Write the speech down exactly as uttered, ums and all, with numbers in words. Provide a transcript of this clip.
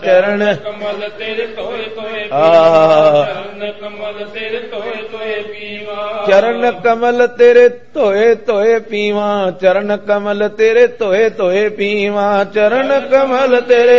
ਚਰਨ ਕਮਲ ਤੇਰੇ ਧੋਏ ਧੋਏ ਆਹ ਚਰਨ ਕਮਲ ਤੇਰੇ ਧੋਏ ਧੋਏ ਪੀਵਾ ਚਰਨ ਕਮਲ ਤੇਰੇ ਧੋਏ ਧੋਏ ਪੀਵਾ ਚਰਨ ਕਮਲ ਤੇਰੇ ਧੋਏ ਧੋਏ ਪੀਵਾ ਚਰਨ ਕਮਲ ਤੇਰੇ